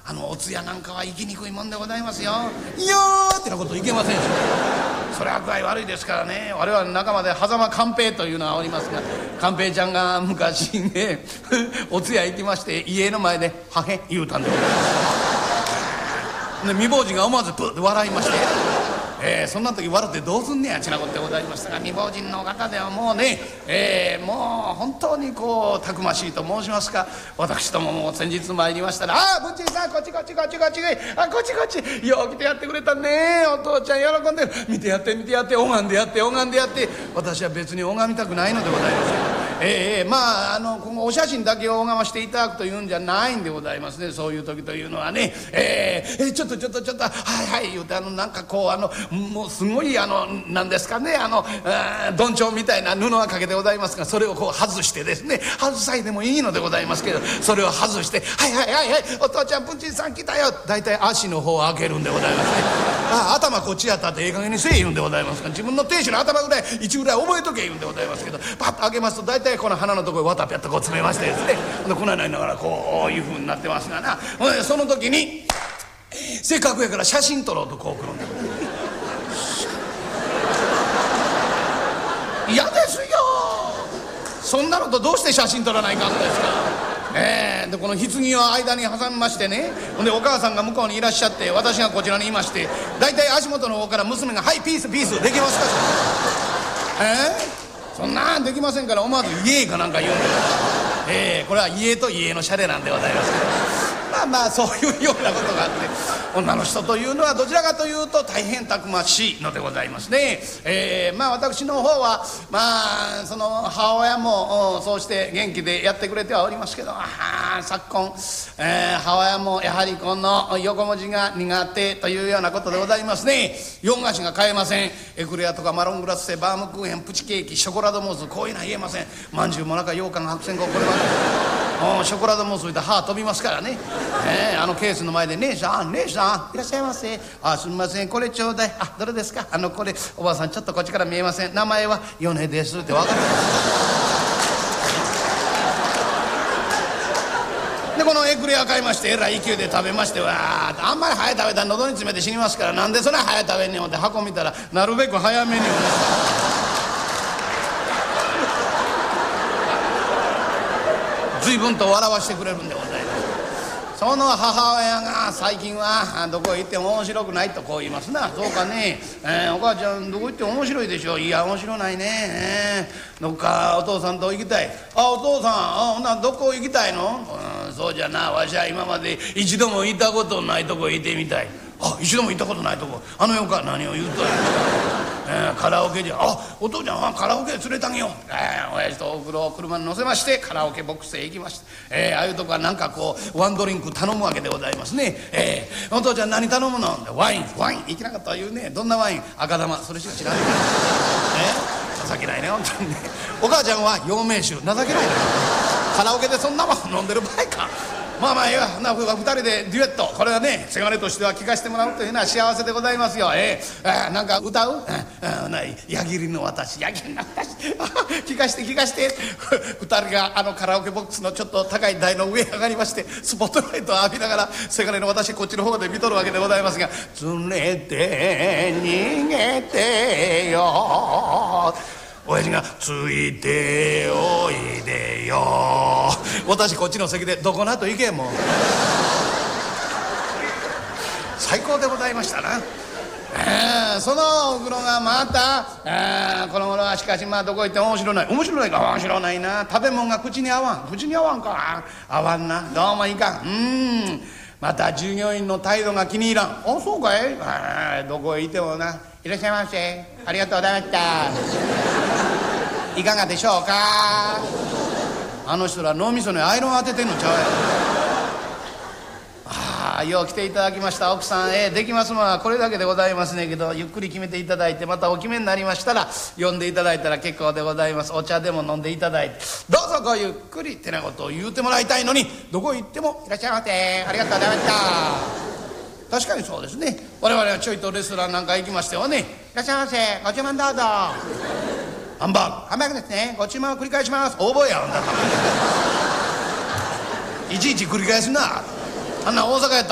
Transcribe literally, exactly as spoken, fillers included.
あのお通夜なんかは行きにくいもんでございますよ。いやーってなこといけませんし、それは具合悪いですからね。我々の仲間で狭間寛平というのはおりますが、寛平ちゃんが昔ねお通夜行きまして家の前で「はへ」言うたんでございますで、未亡人が思わずブッと笑いまして、えー、そんな時笑ってどうすんねやちなことでございましたが、未亡人の方ではもうね、えー、もう本当にこうたくましいと申しますか、私どもも先日参りましたら「ああ文珍さんこっちこっちこっちこっちあこっちこっちよう来てやってくれたね、お父ちゃん喜んでる、見てやって見てやって、拝んでやって拝んでやって」。私は別に拝みたくないのでございますよ。えー、まああのこのお写真だけを拝ましていただくというんじゃないんでございますね。そういう時というのはね、えー、えー、ちょっとちょっとちょっとはいはい言うて、あのなんかこうあのもうすごいあのなんですかね、あのどんちょうみたいな布はかけてございますが、それをこう外してですね、外さいでもいいのでございますけど、それを外して「はいはいはいはいお父ちゃん文珍さん来たよ」、大体足の方を開けるんでございますね。ああ頭こっちやったってええ加減にせえ言うんでございますが、自分の亭主の頭ぐらい位置ぐらい覚えとけ言うんでございますけど、パッと開けますと大体この鼻のところに綿ぴゃっとこう詰めましてですね、でこないなりながらこういうふうになってますがな、その時にせっかくやから写真撮ろうとこう来るんでございます。嫌ですよ、そんなのとどうして写真撮らないかんのですか。えー、でこの棺を間に挟みましてね、ほんでお母さんが向こうにいらっしゃって、私がこちらにいまして、大体足元の方から娘が「はいピースピースできますか」えー、そんなんできませんから、思わず「家」かなんか言うんで、えー、これは家と家のシャレなんでございますけど、まあまあそういうようなことがあって、女の人というのはどちらかというと大変たくましいのでございますね。えー、まあ私の方はまあその母親もそうして元気でやってくれてはおりますけど、あ昨今、えー、母親もやはりこの横文字が苦手というようなことでございますね。洋菓子が買えません。エクレアとかマロングラッセ、バームクーヘン、プチケーキ、ショコラドムース、こういうのは言えません。まんじゅうもなか羊羹、白線香、これはショコラドムース言うたら歯飛びますからね。えー、あのケースの前で「姉さん姉さんいらっしゃいませ、あすみませんこれちょうだい、あどれですか、あのこれおばあさんちょっとこっちから見えません、名前は米です」って分かる。でこのエクレア買いましてえらい勢いで食べまして、わあんまり早食べたら喉に詰めて死にますから、なんでそんな早食べんねんって箱見たらなるべく早めに随分と笑わしてくれるんでございます。その母親が最近はどこへ行っても面白くないとこう言いますな。そうかね、えー、お母ちゃんどこ行っても面白いでしょ。いや面白ないね、えー、どっかお父さんと行きたい。あお父さん、あほなどこ行きたいの。うんそうじゃな、わしは今まで一度も行ったことないとこ行ってみたい。あ一度も行ったことないとこ、あの世か何を言うとんや、えー、カラオケじゃ。あお父ちゃんはカラオケ連れてあげよう。えー、親父とおふくろを車に乗せましてカラオケボックスへ行きました。えー、ああいうとこはなんかこうワンドリンク頼むわけでございますね。えー、お父ちゃん何頼むの。ワインワイン行きなかったら言うね。どんなワイン。赤玉、それしか知らないから、えー、情けないね本当にね。お母ちゃんは陽明酒、情けないね。カラオケでそんなもん飲んでる場合か。まあまあいやなふたりでデュエット、これはねせがれとしては聴かせてもらうというのは幸せでございますよ。えー、あなんか歌う、あない矢切の私、矢切の私聴かして聴かしてふたりがあのカラオケボックスのちょっと高い台の上へ上がりまして、スポットライトを浴びながらせがれの私こっちの方で見とるわけでございますが「連れて逃げてよ」親父が「ついておいでよ」私こっちの席で「どこなと行け」もう最高でございましたな。えー、そのお風呂がまた、えー、この頃はしかしまあどこ行っても面白ない面白ないか面白ないな。食べ物が口に合わん口に合わんか合わんな、どうもいかん。うんまた従業員の態度が気に入らん。あそうかい、あどこへいてもな「いらっしゃいませありがとうございましたいかがでしょうか」。あの人ら脳みそにアイロン当ててんのちゃうやろ。ああよう来ていただきました奥さん、えー、できますものはこれだけでございますねけど、ゆっくり決めていただいてまたお決めになりましたら呼んでいただいたら結構でございます。お茶でも飲んでいただいてどうぞごゆっくりってなことを言うてもらいたいのに、どこ行っても「いらっしゃいませありがとうございました」。確かにそうですね。我々はちょいとレストランなんか行きましてはね「いらっしゃいませご注文どうぞ」ハンバーグハンバーグですね、ご注文を繰り返します。大声やんだいちいち繰り返すな。あんな大阪やったら